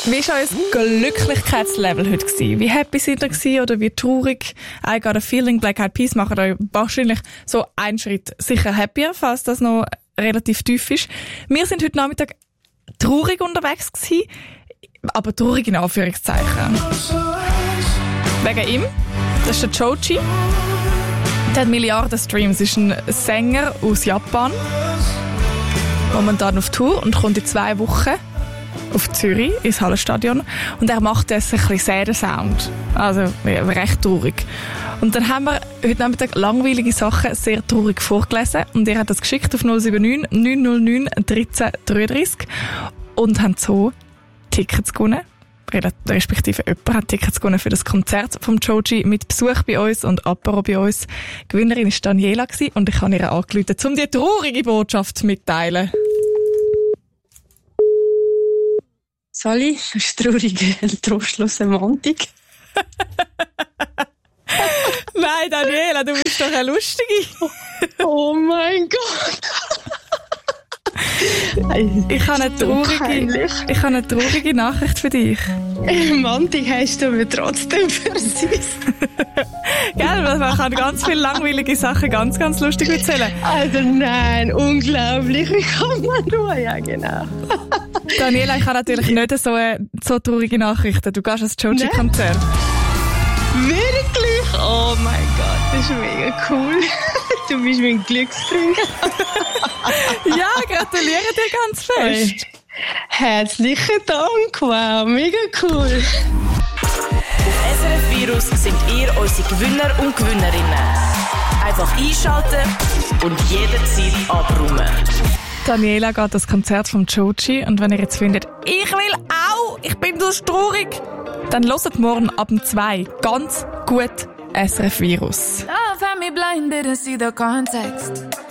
Wie war euer Glücklichkeitslevel heute gewesen? Wie happy seid ihr gewesen oder wie traurig? I got a feeling, Black Eyed Peas machen euch wahrscheinlich so einen Schritt sicher happier, falls das noch relativ tief ist. Wir sind heute Nachmittag traurig unterwegs gewesen, aber traurig in Anführungszeichen. Wegen ihm, das ist der Joji. Der hat Milliarden Streams, ist ein Sänger aus Japan. Momentan auf Tour und kommt in 2 Wochen auf Zürich ins Hallenstadion. Und er macht jetzt ein bisschen sären Sound. Also recht traurig. Und dann haben wir heute Nachmittag langweilige Sachen sehr traurig vorgelesen. Und ihr habt das geschickt auf 079 909 1333 und haben so Tickets gewonnen. Respektive jemand hat Tickets gewonnen für das Konzert vom Joji mit Besuch bei uns und Apero bei uns. Die Gewinnerin war Daniela und ich habe ihr angerufen, um die traurige Botschaft zu mitteilen. Sally, das ist traurig, ein trostloser Montag. Nein, Daniela, du bist doch eine Lustige. Oh mein Gott. Ich habe eine traurige Nachricht für dich. Montag heisst aber trotzdem für süß. Gell, man kann ganz viele langweilige Sachen ganz, ganz lustig erzählen. Also nein, unglaublich. Wie kann man nur? Ja, genau. Daniela, ich habe natürlich nicht so traurige Nachrichten. Du gehst ans Joji-Konzert. Wirklich? Oh mein Gott, das ist mega cool. Du bist mein Glücksbringer. Ja, gratuliere dir ganz fest. Herzlichen Dank, wow, mega cool. Auf SRF Virus sind ihr unsere Gewinner und Gewinnerinnen. Einfach einschalten und jederzeit abräumen. Daniela geht das Konzert vom Joji und wenn ihr jetzt findet, ich will auch, ich bin so traurig, dann hört morgen ab 2 ganz gut SRF Virus. Love had me blind, didn't see the context.